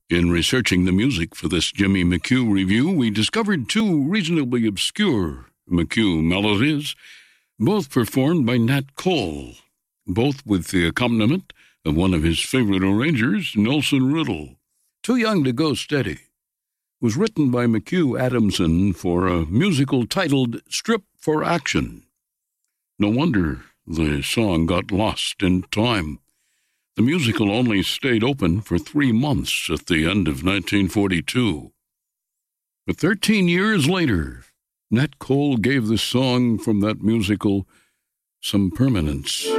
In researching the music for this Jimmy McHugh review, we discovered two reasonably obscure McHugh melodies, both performed by Nat Cole, both with the accompaniment of one of his favorite arrangers, Nelson Riddle. Too Young to Go Steady was written by McHugh Adamson for a musical titled Strip for Action. No wonder the song got lost in time. The musical only stayed open for 3 months at the end of 1942. But 13 years later, Nat Cole gave the song from that musical some permanence.